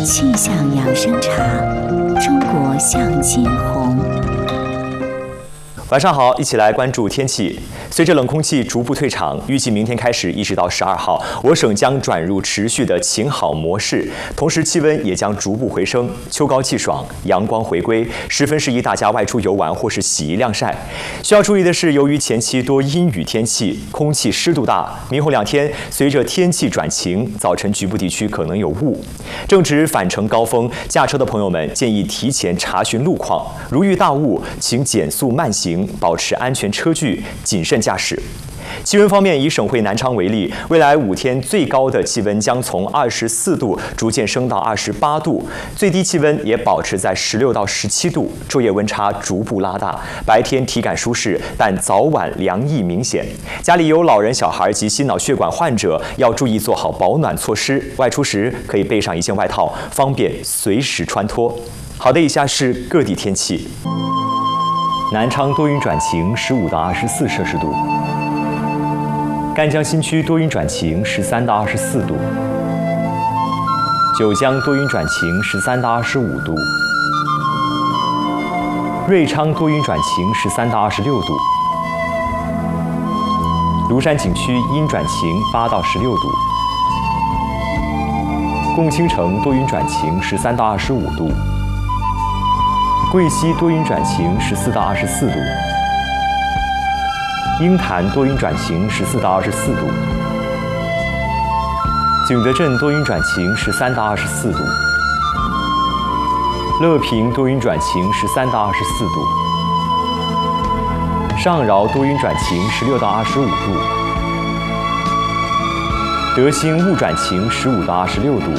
气象养生茶，中国向金红。 晚上好，一起来关注天气。随着冷空气逐步退场，预计明天开始一直到12号，我省将转入持续的晴好模式，同时气温也将逐步回升，秋高气爽，阳光回归，十分适宜大家外出游玩或是洗衣晾晒。需要注意的是，由于前期多阴雨天气，空气湿度大，明后2天随着天气转晴，早晨局部地区可能有雾。正值返程高峰，驾车的朋友们建议提前查询路况，如遇大雾，请减速慢行，保持安全车距，谨慎驾驶。气温方面，以省会南昌为例，未来5天最高的气温将从24度逐渐升到28度，最低气温也保持在16到17度，昼夜温差逐步拉大，白天体感舒适，但早晚凉意明显。家里有老人、小孩及心脑血管患者，要注意做好保暖措施，外出时可以备上一件外套，方便随时穿脱。好的，以下是各地天气。南昌多云转晴，15到24摄氏度。赣江新区多云转晴，13到24度；九江多云转晴，13到25度；瑞昌多云转晴，13到26度；庐山景区阴转晴，8到16度；共青城多云转晴，13到25度；贵溪多云转晴，14到24度。鹰潭多云转晴，14到24度；景德镇多云转晴，13到24度；乐平多云转晴，13到24度；上饶多云转晴，16到25度；德兴雾转晴，15到26度；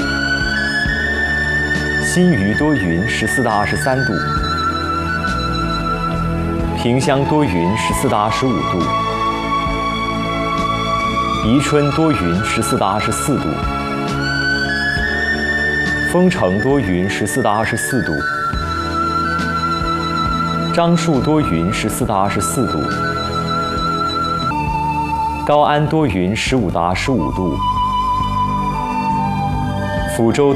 新余多云，14到23度。萍乡多云，14到25度；宜春多云，14到24度；丰城多云，14到24度；樟树多云，14到24度；高安多云，15到25度；福州